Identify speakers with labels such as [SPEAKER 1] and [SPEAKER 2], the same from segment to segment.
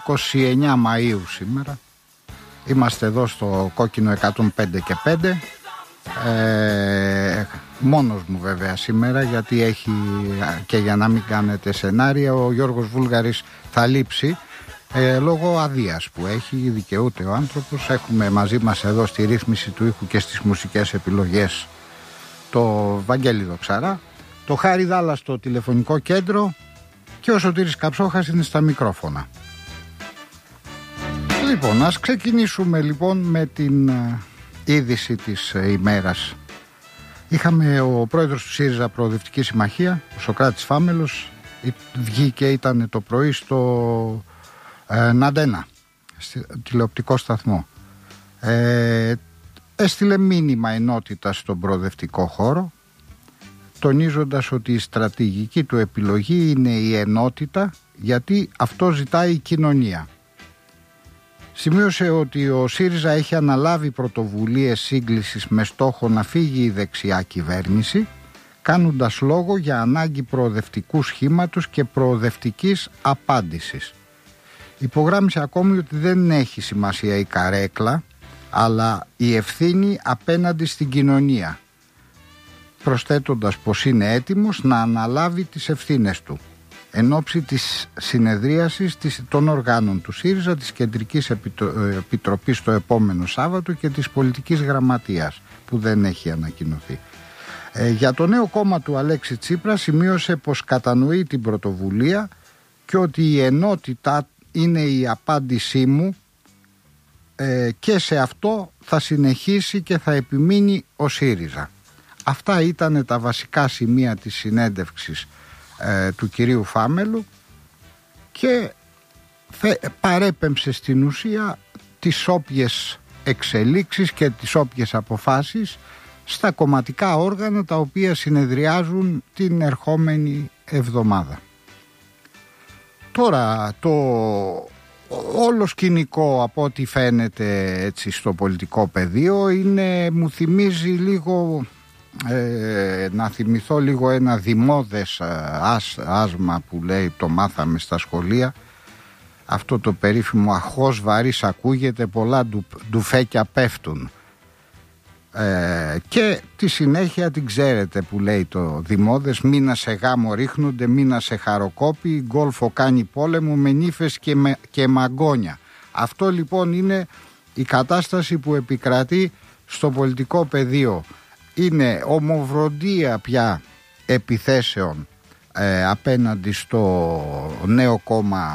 [SPEAKER 1] 29 Μαΐου σήμερα. Είμαστε εδώ στο Κόκκινο 105 και 5. Μόνος μου βέβαια σήμερα, γιατί έχει, και για να μην κάνετε σενάρια, ο Γιώργος Βούλγαρης θα λείψει λόγω αδείας που έχει, δικαιούται ο άνθρωπος. Έχουμε μαζί μας εδώ στη ρύθμιση του ήχου και στις μουσικές επιλογές το Βαγγέλη Δοξαρά, το Χάρη Δάλα στο τηλεφωνικό κέντρο και ο Σωτήρης Καψόχας είναι στα μικρόφωνα. Λοιπόν, ας ξεκινήσουμε λοιπόν με την είδηση της ημέρας. Είχαμε ο πρόεδρος του ΣΥΡΙΖΑ Προοδευτική Συμμαχία, ο Σωκράτης Φάμελος, βγήκε, ήταν το πρωί στο Ναντένα, τηλεοπτικό σταθμό. Έστειλε μήνυμα ενότητα στον προοδευτικό χώρο, τονίζοντας ότι η στρατηγική του επιλογή είναι η ενότητα, γιατί αυτό ζητάει η κοινωνία. Σημείωσε ότι ο ΣΥΡΙΖΑ έχει αναλάβει πρωτοβουλίες σύγκλησης με στόχο να φύγει η δεξιά κυβέρνηση, κάνοντας λόγο για ανάγκη προοδευτικού σχήματος και προοδευτικής απάντησης. Υπογράμμισε ακόμη ότι δεν έχει σημασία η καρέκλα, αλλά η ευθύνη απέναντι στην κοινωνία, προσθέτοντας πως είναι έτοιμος να αναλάβει τις ευθύνες του εν ώψη της συνεδρίασης των οργάνων του ΣΥΡΙΖΑ, της Κεντρικής Επιτροπής το επόμενο Σάββατο και της Πολιτικής Γραμματείας που δεν έχει ανακοινωθεί. Για το νέο κόμμα του Αλέξη Τσίπρα σημείωσε πως κατανοεί την πρωτοβουλία και ότι η ενότητα είναι η απάντησή μου και σε αυτό θα συνεχίσει και θα επιμείνει ο ΣΥΡΙΖΑ. Αυτά ήταν τα βασικά σημεία της συνέντευξης του κυρίου Φάμελου και παρέπεμψε στην ουσία τις όποιες εξελίξεις και τις όποιες αποφάσεις στα κομματικά όργανα τα οποία συνεδριάζουν την ερχόμενη εβδομάδα. Τώρα το όλο σκηνικό από ό,τι φαίνεται έτσι στο πολιτικό πεδίο είναι, μου θυμίζει λίγο, να θυμηθώ λίγο ένα δημόδες άσμα που λέει, το μάθαμε στα σχολεία, αυτό το περίφημο αχώς βαρύς ακούγεται, πολλά ντουφέκια πέφτουν, και τη συνέχεια την ξέρετε που λέει το δημόδες, μήνα σε γάμο ρίχνονται, μήνα σε χαροκόπη, γκόλφο κάνει πόλεμο με νύφες και μαγκόνια. Αυτό λοιπόν είναι η κατάσταση που επικρατεί στο πολιτικό πεδίο. Είναι ομοβροντία πια επιθέσεων απέναντι στο νέο κόμμα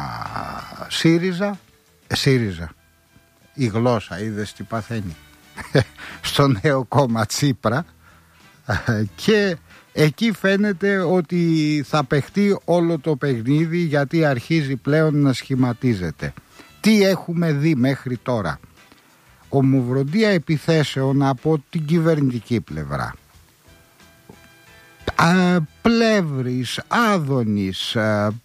[SPEAKER 1] ΣΥΡΙΖΑ, η γλώσσα είδες τι παθαίνει, στο νέο κόμμα Τσίπρα, και εκεί φαίνεται ότι θα παιχτεί όλο το παιχνίδι, γιατί αρχίζει πλέον να σχηματίζεται. Τι έχουμε δει μέχρι τώρα? Ομοβροντία επιθέσεων από την κυβερνητική πλευρά, Πλεύρης, Άδωνης,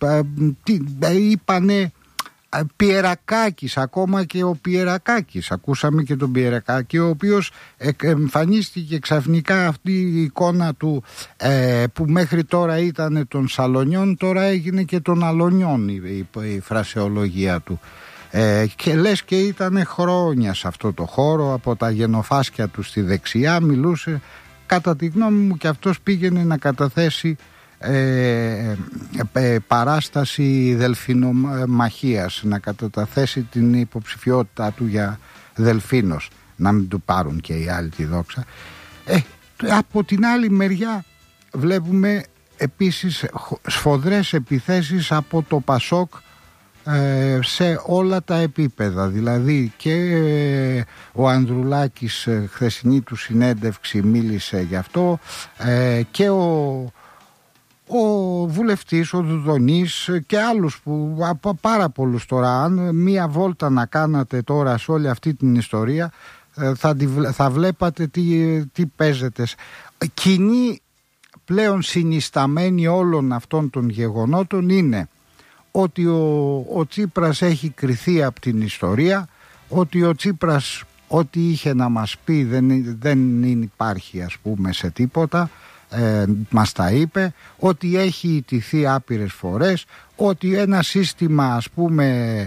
[SPEAKER 1] είπανε Πιερακάκης, ακόμα και ο Πιερακάκης, ακούσαμε και τον Πιερακάκη, ο οποίος εμφανίστηκε ξαφνικά αυτή η εικόνα του, που μέχρι τώρα ήταν των Σαλονιών, τώρα έγινε και των Αλονιών η φρασεολογία του. Και λες και ήταν χρόνια σε αυτό το χώρο, από τα γενοφάσκια του στη δεξιά μιλούσε. Κατά τη γνώμη μου και αυτός πήγαινε να καταθέσει παράσταση δελφινομαχίας, να καταθέσει την υποψηφιότητά του για δελφίνος, να μην του πάρουν και οι άλλοι τη δόξα. Από την άλλη μεριά βλέπουμε επίσης σφοδρές επιθέσεις από το ΠΑΣΟΚ σε όλα τα επίπεδα, δηλαδή και ο Ανδρουλάκης χθεσινή του συνέντευξη μίλησε γι' αυτό, και ο βουλευτής, ο Δουδονής και άλλους, που από πάρα πολλούς τώρα, αν μία βόλτα να κάνατε τώρα σε όλη αυτή την ιστορία, θα βλέπατε τι παίζεται. Κοινή πλέον συνισταμένη όλων αυτών των γεγονότων είναι ότι ο Τσίπρας έχει κριθεί από την ιστορία, ότι ο Τσίπρας ό,τι είχε να μας πει δεν υπάρχει ας πούμε σε τίποτα, μας τα είπε, ότι έχει ιτηθεί άπειρες φορές, ότι ένα σύστημα ας πούμε